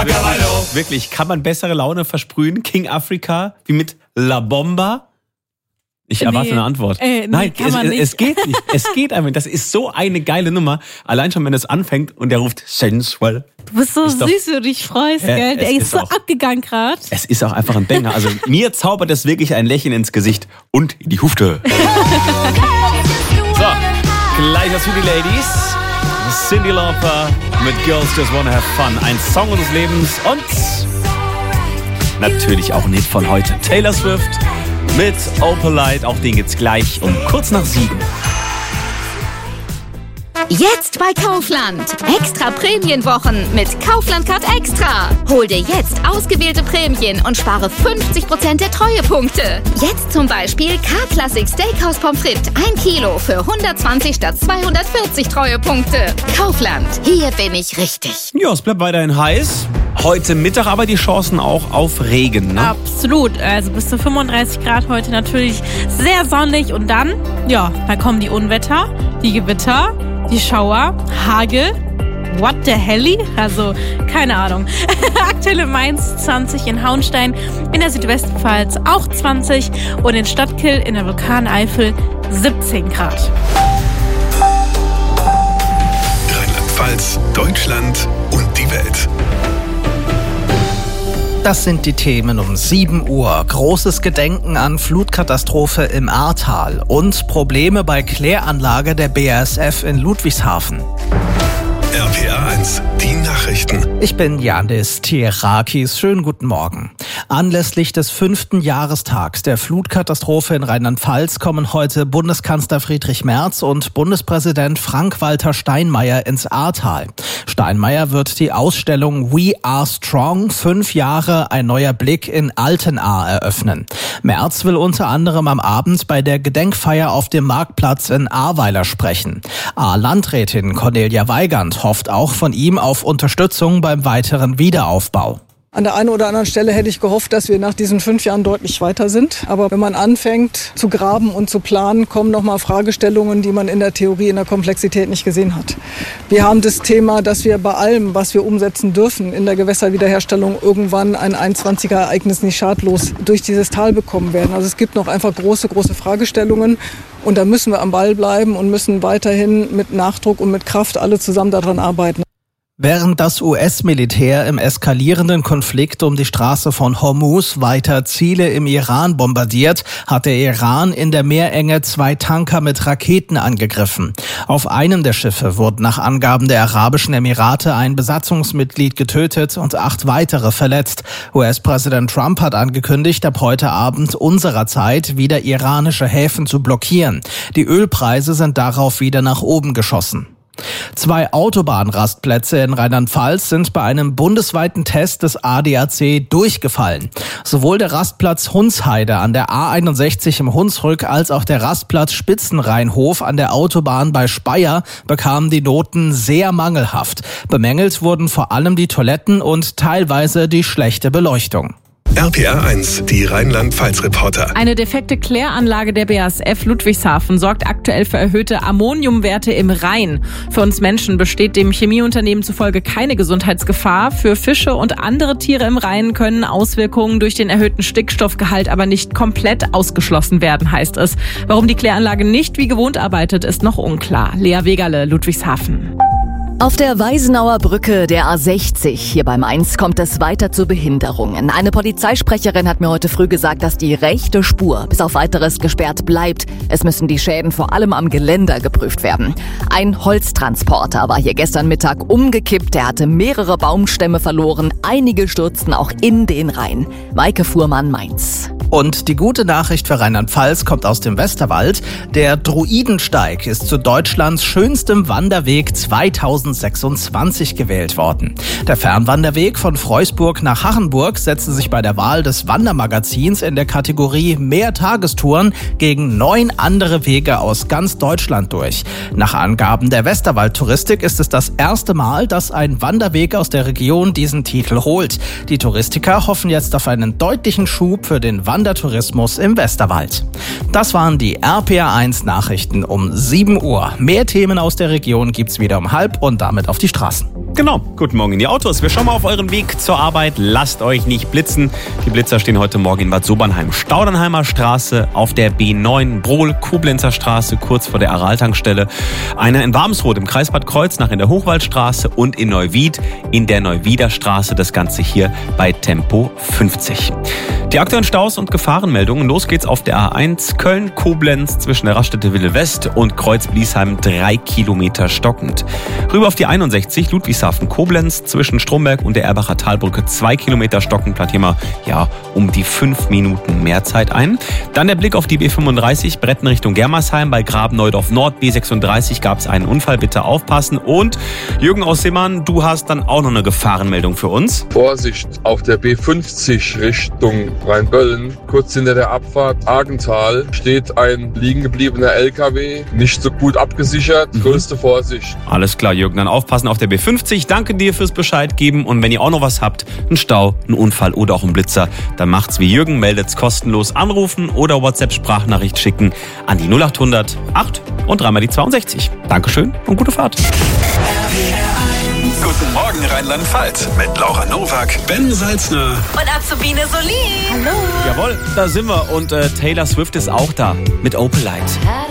Wirklich, kann man bessere Laune versprühen, King Africa, wie mit La Bomba? Ich erwarte eine Antwort. Nein, es geht nicht. Es geht einfach. Das ist so eine geile Nummer. Allein schon, wenn es anfängt und der ruft Sensual. Du bist so süß, wie du dich freust, gell? Der ist so abgegangen gerade. Es ist auch einfach ein Banger. Also mir zaubert es wirklich ein Lächeln ins Gesicht und in die Hufte. So, gleich was für die Ladies. Cyndi Lauper mit Girls Just Wanna Have Fun. Ein Song unseres Lebens und natürlich auch ein Hit von heute. Taylor Swift mit Opalite. Auch den gibt's gleich um kurz nach 7. Jetzt bei Kaufland. Extra Prämienwochen mit Kaufland Card Extra. Hol dir jetzt ausgewählte Prämien und spare 50% der Treuepunkte. Jetzt zum Beispiel K-Classic Steakhouse Pommes frites 1 Kilo für 120 statt 240 Treuepunkte. Kaufland, hier bin ich richtig. Ja, es bleibt weiterhin heiß. Heute Mittag aber die Chancen auch auf Regen, ne? Absolut. Also bis zu 35 Grad heute natürlich sehr sonnig. Und dann kommen die Unwetter, die Gewitter, die Schauer, Hagel, what the helly? Also, keine Ahnung. Aktuell in Mainz 20, in Hauenstein, in der Südwestpfalz auch 20 und in Stadtkill in der Vulkaneifel 17 Grad. Rheinland-Pfalz, Deutschland und die Welt. Das sind die Themen um 7 Uhr. Großes Gedenken an Flutkatastrophe im Ahrtal und Probleme bei Kläranlage der BASF in Ludwigshafen. RPA 1, die Nachrichten. Ich bin Yandis Tierakis. Schönen guten Morgen. Anlässlich des 5. Jahrestags der Flutkatastrophe in Rheinland-Pfalz kommen heute Bundeskanzler Friedrich Merz und Bundespräsident Frank-Walter Steinmeier ins Ahrtal. Steinmeier wird die Ausstellung We Are Strong, 5 Jahre, ein neuer Blick in Altenahr eröffnen. Merz will unter anderem am Abend bei der Gedenkfeier auf dem Marktplatz in Ahrweiler sprechen. Ahr-Landrätin Cornelia Weigand hofft auch von ihm auf Unterstützung beim weiteren Wiederaufbau. An der einen oder anderen Stelle hätte ich gehofft, dass wir nach diesen 5 Jahren deutlich weiter sind. Aber wenn man anfängt zu graben und zu planen, kommen nochmal Fragestellungen, die man in der Theorie in der Komplexität nicht gesehen hat. Wir haben das Thema, dass wir bei allem, was wir umsetzen dürfen, in der Gewässerwiederherstellung irgendwann ein 21er-Ereignis nicht schadlos durch dieses Tal bekommen werden. Also es gibt noch einfach große Fragestellungen. Und da müssen wir am Ball bleiben und müssen weiterhin mit Nachdruck und mit Kraft alle zusammen daran arbeiten. Während das US-Militär im eskalierenden Konflikt um die Straße von Hormuz weiter Ziele im Iran bombardiert, hat der Iran in der Meerenge 2 Tanker mit Raketen angegriffen. Auf einem der Schiffe wurden nach Angaben der Arabischen Emirate ein Besatzungsmitglied getötet und 8 weitere verletzt. US-Präsident Trump hat angekündigt, ab heute Abend unserer Zeit wieder iranische Häfen zu blockieren. Die Ölpreise sind darauf wieder nach oben geschossen. 2 Autobahnrastplätze in Rheinland-Pfalz sind bei einem bundesweiten Test des ADAC durchgefallen. Sowohl der Rastplatz Hunsheide an der A61 im Hunsrück als auch der Rastplatz Spitzenrheinhof an der Autobahn bei Speyer bekamen die Noten sehr mangelhaft. Bemängelt wurden vor allem die Toiletten und teilweise die schlechte Beleuchtung. RPA 1, die Rheinland-Pfalz-Reporter. Eine defekte Kläranlage der BASF Ludwigshafen sorgt aktuell für erhöhte Ammoniumwerte im Rhein. Für uns Menschen besteht dem Chemieunternehmen zufolge keine Gesundheitsgefahr. Für Fische und andere Tiere im Rhein können Auswirkungen durch den erhöhten Stickstoffgehalt aber nicht komplett ausgeschlossen werden, heißt es. Warum die Kläranlage nicht wie gewohnt arbeitet, ist noch unklar. Lea Wegerle, Ludwigshafen. Auf der Weisenauer Brücke der A60 hier bei Mainz kommt es weiter zu Behinderungen. Eine Polizeisprecherin hat mir heute früh gesagt, dass die rechte Spur bis auf weiteres gesperrt bleibt. Es müssen die Schäden vor allem am Geländer geprüft werden. Ein Holztransporter war hier gestern Mittag umgekippt. Er hatte mehrere Baumstämme verloren. Einige stürzten auch in den Rhein. Maike Fuhrmann, Mainz. Und die gute Nachricht für Rheinland-Pfalz kommt aus dem Westerwald. Der Druidensteig ist zu Deutschlands schönstem Wanderweg 2026 gewählt worden. Der Fernwanderweg von Freusburg nach Hachenburg setzte sich bei der Wahl des Wandermagazins in der Kategorie Mehr Tagestouren gegen 9 andere Wege aus ganz Deutschland durch. Nach Angaben der Westerwald-Touristik ist es das erste Mal, dass ein Wanderweg aus der Region diesen Titel holt. Die Touristiker hoffen jetzt auf einen deutlichen Schub für den Wanderweg Wandertourismus im Westerwald. Das waren die RPR1 Nachrichten um 7 Uhr. Mehr Themen aus der Region gibt's wieder um 12:30 und damit auf die Straßen. Genau, guten Morgen in die Autos. Wir schauen mal auf euren Weg zur Arbeit. Lasst euch nicht blitzen. Die Blitzer stehen heute Morgen in Bad Sobernheim, Staudernheimer Straße, auf der B9, Brohl, Koblenzer Straße, kurz vor der Aral-Tankstelle. Einer in Warmsroth im Kreis Bad Kreuznach in der Hochwaldstraße und in Neuwied in der Neuwieder Straße. Das Ganze hier bei Tempo 50. Die aktuellen Staus und Gefahrenmeldungen. Los geht's auf der A1 Köln-Koblenz zwischen der Raststätte Wille West und Kreuz-Bliesheim 3 Kilometer stockend. Rüber auf die 61 Ludwigshafen-Koblenz zwischen Stromberg und der Erbacher Talbrücke 2 Kilometer stockend. Plant hier mal um die 5 Minuten mehr Zeit ein. Dann der Blick auf die B35 Bretten Richtung Germersheim bei Graben-Neudorf Nord. B36 gab es einen Unfall, bitte aufpassen. Und Jürgen aus Simmern, du hast dann auch noch eine Gefahrenmeldung für uns. Vorsicht auf der B50 Richtung Rheinböllen. Kurz hinter der Abfahrt Argental steht ein liegen gebliebener LKW, nicht so gut abgesichert. Größte Vorsicht. Alles klar, Jürgen, dann aufpassen auf der B50. Danke dir fürs Bescheid geben. Und wenn ihr auch noch was habt, einen Stau, einen Unfall oder auch einen Blitzer, dann macht's wie Jürgen, meldet's kostenlos, anrufen oder WhatsApp-Sprachnachricht schicken an die 0800 8 und 3 mal die 62. Dankeschön und gute Fahrt. Guten Morgen Rheinland-Pfalz mit Laura Nowak, Ben Salzner Und Azubine Solin. Hallo. Jawohl, da sind wir und Taylor Swift ist auch da mit Opalite.